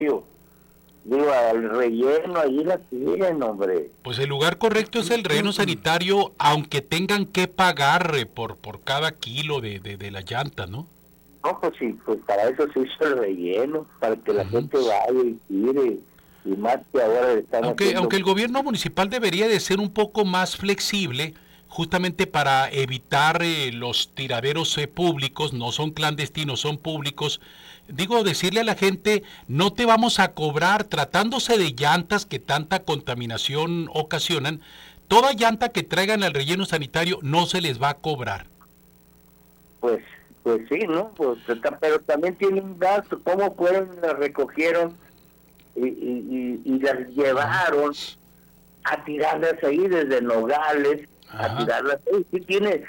Digo, al relleno, allí la tienen, hombre. Pues el lugar correcto es el relleno sanitario, aunque tengan que pagar por cada kilo de la llanta, ¿no? No, pues sí, pues para eso se hizo el relleno, para que la gente vaya y tire, y más que ahora están aunque el gobierno municipal debería de ser un poco más flexible, justamente para evitar los tiraderos públicos, no son clandestinos, son públicos. Digo, decirle a la gente, no te vamos a cobrar, tratándose de llantas que tanta contaminación ocasionan, toda llanta que traigan al relleno sanitario no se les va a cobrar. Pues sí, ¿no? Pues, pero también tiene un gasto. ¿Cómo fueron, las recogieron y las llevaron a tirarlas ahí desde Nogales? A tirarlas ahí. Sí, tiene,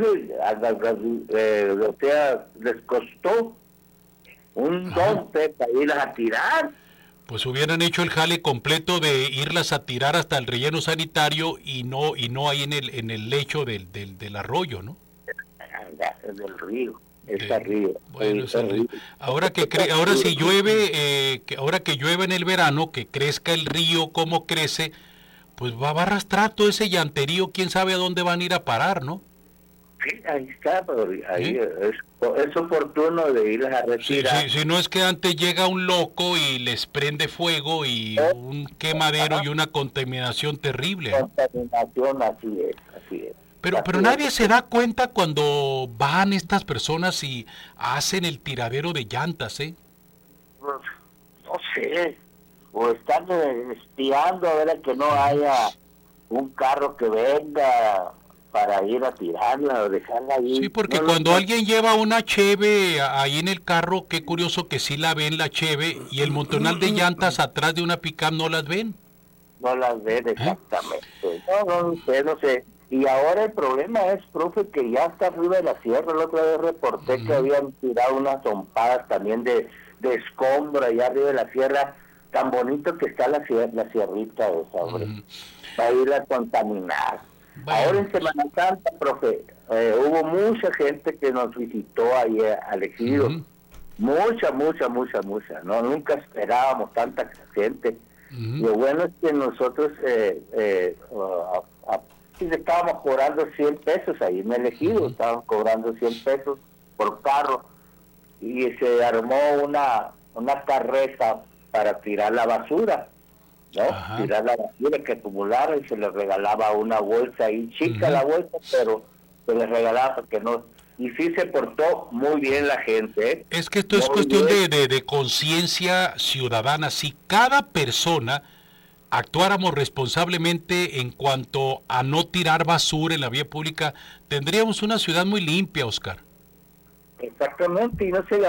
o sea, les costó un dompe para irlas a tirar. Pues hubieran hecho el jale completo de irlas a tirar hasta el relleno sanitario y no ahí en el lecho del arroyo, ¿no? Del río, ese río. Bueno, ese río. Ahora si llueve, ahora que llueve en el verano, que crezca el río como crece, pues va a arrastrar todo ese llanterío, quién sabe a dónde van a ir a parar, ¿no? Sí, ahí está, pero ahí es oportuno de irlas a retirar. Si no es que antes llega un loco y les prende fuego y un quemadero y una contaminación terrible, ¿no? Contaminación, así es. Pero nadie se da cuenta cuando van estas personas y hacen el tiradero de llantas, ¿eh? Pues, no sé, o están espiando a ver a que no haya un carro que venga para ir a tirarla o dejarla ahí. Sí, porque cuando alguien lleva una cheve ahí en el carro, qué curioso que sí la ven la cheve y el montonal de llantas atrás de una pick-up no las ven. No las ven exactamente. No sé. Y ahora el problema es, profe, que ya está arriba de la sierra. La otra vez reporté que habían tirado unas zompadas también de escombro allá arriba de la sierra. Tan bonito que está la sierrita esa, hombre. Para ir a contaminar. Bueno. Ahora en Semana Santa, profe, hubo mucha gente que nos visitó ahí al ejido. Mucha. No, nunca esperábamos tanta gente. Lo bueno es que nosotros estábamos cobrando 100 pesos ahí en el ejido, estábamos cobrando 100 pesos por carro y se armó una carreta para tirar la basura, ¿no? Tirar la basura que acumulara y se les regalaba una bolsa ahí, chica la bolsa, pero se les regalaba porque no. Y sí se portó muy bien la gente, ¿eh? Es que esto es cuestión de conciencia ciudadana. Si cada persona actuáramos responsablemente en cuanto a no tirar basura en la vía pública, tendríamos una ciudad muy limpia, Oscar. Exactamente, y no se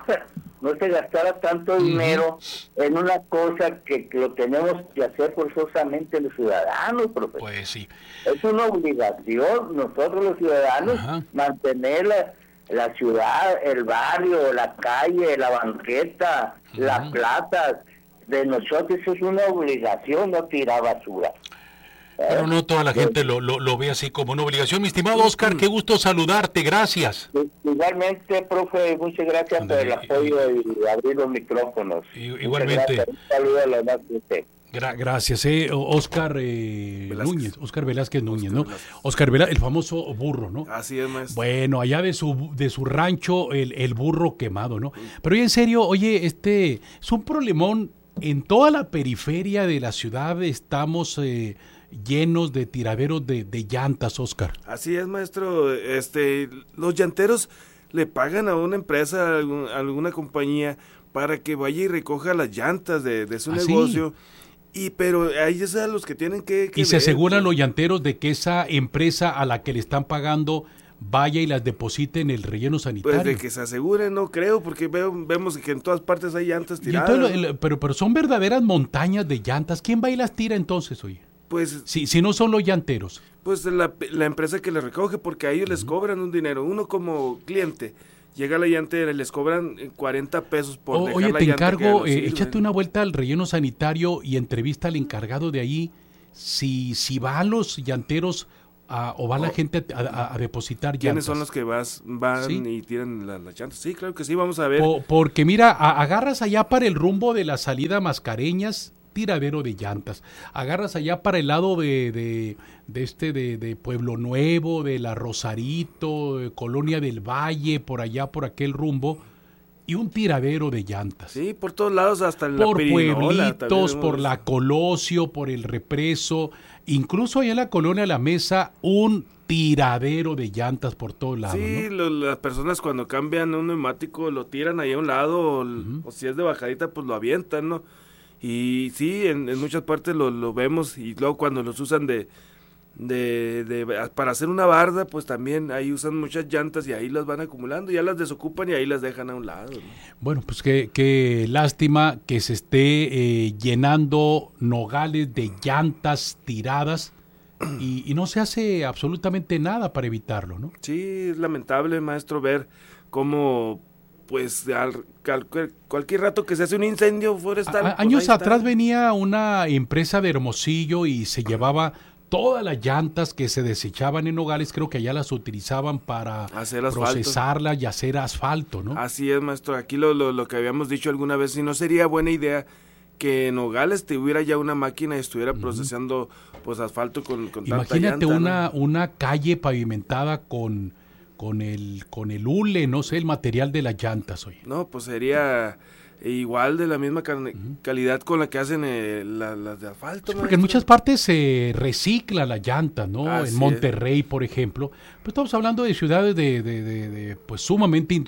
gastara tanto dinero en una cosa que lo tenemos que hacer forzosamente los ciudadanos, profesor. Pues sí. Es una obligación, nosotros los ciudadanos, mantener la ciudad, el barrio, la calle, la banqueta, las plazas. De nosotros es una obligación no tirar basura. Pero no toda la gente lo ve así como una obligación. Mi estimado Oscar, qué gusto saludarte, gracias. Igualmente, profe, muchas gracias por el apoyo y abrir los micrófonos. Igualmente. Un saludo a la demás de usted. Gracias, Oscar Núñez, Oscar Velázquez Núñez, ¿no? Oscar Velázquez, el famoso burro, ¿no? Así es, maestro. Bueno, allá de su rancho, el burro quemado, ¿no? Pero oye, en serio, oye, es un problemón. En toda la periferia de la ciudad estamos llenos de tiraderos de llantas, Oscar. Así es, maestro. Los llanteros le pagan a una empresa, a alguna compañía, para que vaya y recoja las llantas de su negocio. Pero ahí es a los que tienen que y se aseguran los llanteros de que esa empresa a la que le están pagando vaya y las deposite en el relleno sanitario. Pues de que se aseguren, no creo, porque vemos que en todas partes hay llantas tiradas. Entonces, pero son verdaderas montañas de llantas. ¿Quién va y las tira entonces, oye? Pues si no son los llanteros. Pues la empresa que les recoge, porque a ellos les cobran un dinero. Uno como cliente llega a la llantera y les cobran 40 pesos por dejar oye, la te llanta. encargo, échate una vuelta al relleno sanitario y entrevista al encargado de ahí. Si van los llanteros o va la gente a depositar llantas. ¿Quiénes son los que van ¿Sí? y tiran las llantas? Sí, claro que sí, vamos a ver. Porque mira, agarras allá para el rumbo de la salida Mascareñas, tiradero de llantas. Agarras allá para el lado de Pueblo Nuevo, de la Rosarito, de Colonia del Valle, por allá, por aquel rumbo, y un tiradero de llantas. Sí, por todos lados, hasta en Por la Pirinola, pueblitos, también por la Colosio, por el Represo, incluso allá en la Colonia La Mesa, un tiradero de llantas por todos lados. Sí, ¿no? las personas cuando cambian un neumático lo tiran ahí a un lado, o si es de bajadita, pues lo avientan, ¿no? Y sí, en muchas partes lo vemos, y luego cuando los usan para hacer una barda, pues también ahí usan muchas llantas y ahí las van acumulando, ya las desocupan y ahí las dejan a un lado, ¿no? Bueno, pues qué lástima que se esté llenando Nogales de llantas tiradas y no se hace absolutamente nada para evitarlo, ¿no? Sí, es lamentable, maestro, ver cómo pues cualquier rato que se hace un incendio forestal. Años atrás venía una empresa de Hermosillo y se llevaba todas las llantas que se desechaban en Nogales, creo que allá las utilizaban para procesarlas y hacer asfalto, ¿no? Así es, maestro. Aquí lo que habíamos dicho alguna vez, si no sería buena idea que en Nogales tuviera ya una máquina y estuviera procesando pues asfalto con tanta llanta. Imagínate una calle pavimentada con el hule, no sé, el material de las llantas, oye. No, pues sería igual de la misma calidad con la que hacen las de asfalto. Sí, porque en muchas partes se recicla la llanta, ¿no? Así en Monterrey, por ejemplo. Pues estamos hablando de ciudades de pues sumamente